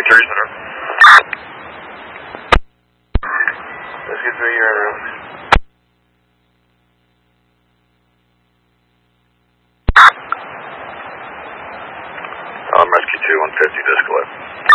Rescue 3 is in room. Rescue 3, you're in room. Rescue 2, 150, disc left.